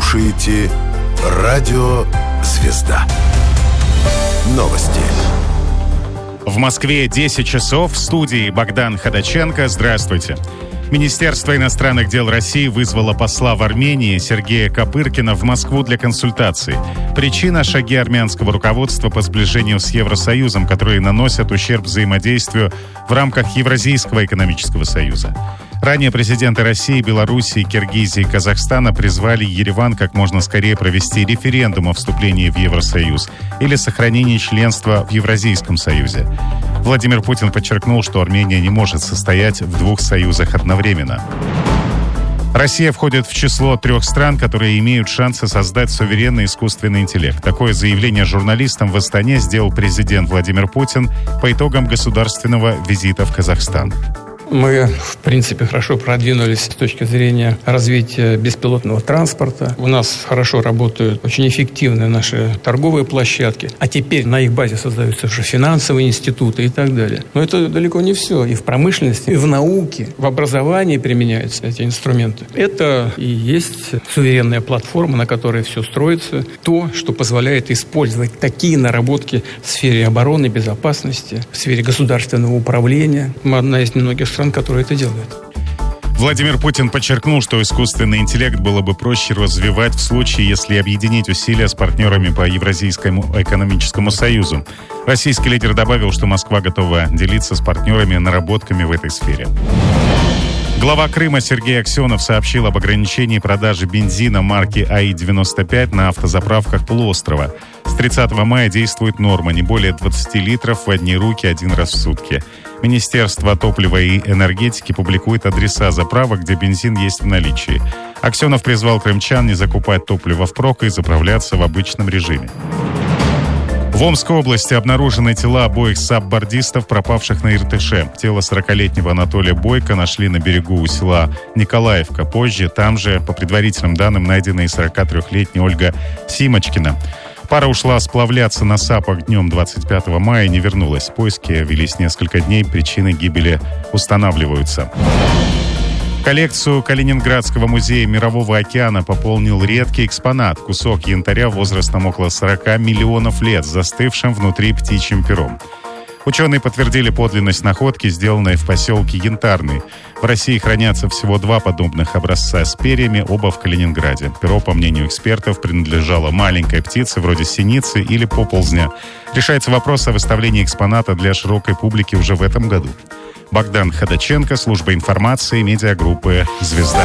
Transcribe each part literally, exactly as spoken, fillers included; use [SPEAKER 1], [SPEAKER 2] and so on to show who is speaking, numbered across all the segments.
[SPEAKER 1] слушаете Радио Звезда. Новости.
[SPEAKER 2] В Москве десять часов. В студии Богдан Ходаченко. Здравствуйте. Министерство иностранных дел России вызвало посла в Армении Сергея Копыркина в Москву для консультаций. Причина – шаги армянского руководства по сближению с Евросоюзом, которые наносят ущерб взаимодействию в рамках Евразийского экономического союза. Ранее президенты России, Белоруссии, Киргизии и Казахстана призвали Ереван как можно скорее провести референдум о вступлении в Евросоюз или сохранении членства в Евразийском союзе. Владимир Путин подчеркнул, что Армения не может состоять в двух союзах одновременно. Россия входит в число трех стран, которые имеют шансы создать суверенный искусственный интеллект. Такое заявление журналистам в Астане сделал президент Владимир Путин по итогам государственного визита в Казахстан.
[SPEAKER 3] Мы, в принципе, хорошо продвинулись с точки зрения развития беспилотного транспорта. У нас хорошо работают очень эффективные наши торговые площадки. А теперь на их базе создаются уже финансовые институты и так далее. Но это далеко не все. И в промышленности, и в науке, в образовании применяются эти инструменты. Это и есть суверенная платформа, на которой все строится. То, что позволяет использовать такие наработки в сфере обороны, безопасности, в сфере государственного управления. Мы одна из немногих стран, которые это делают.
[SPEAKER 2] Владимир Путин подчеркнул, что искусственный интеллект было бы проще развивать в случае, если объединить усилия с партнерами по Евразийскому экономическому союзу. Российский лидер добавил, что Москва готова делиться с партнерами наработками в этой сфере. Глава Крыма Сергей Аксенов сообщил об ограничении продажи бензина марки А И девяносто пять на автозаправках полуострова. С тридцатого мая действует норма не более двадцати литров в одни руки один раз в сутки. Министерство топлива и энергетики публикует адреса заправок, где бензин есть в наличии. Аксенов призвал крымчан не закупать топливо впрок и заправляться в обычном режиме. В Омской области обнаружены тела обоих саббордистов, пропавших на Иртыше. Тело сорокалетнего Анатолия Бойко нашли на берегу у села Николаевка. Позже там же, по предварительным данным, найдена и сорокатрёхлетняя Ольга Симочкина. Пара ушла сплавляться на сапах днем двадцать пятого мая и не вернулась. Поиски велись несколько дней, причины гибели устанавливаются. Коллекцию Калининградского музея Мирового океана пополнил редкий экспонат – кусок янтаря возрастом около сорока миллионов лет, застывшим внутри птичьим пером. Ученые подтвердили подлинность находки, сделанной в поселке Янтарный. В России хранятся всего два подобных образца с перьями, оба в Калининграде. Перо, по мнению экспертов, принадлежало маленькой птице, вроде синицы или поползня. Решается вопрос о выставлении экспоната для широкой публики уже в этом году. Богдан Ходаченко, служба информации, медиагруппы «Звезда».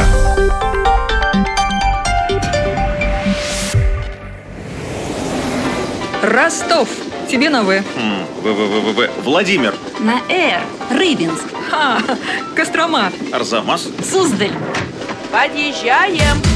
[SPEAKER 4] Ростов. Тебе на В.
[SPEAKER 5] В, В, В, В, Владимир.
[SPEAKER 6] На Р. Рыбинск.
[SPEAKER 4] Ха, Кострома.
[SPEAKER 5] Арзамас.
[SPEAKER 6] Суздаль.
[SPEAKER 7] Подъезжаем.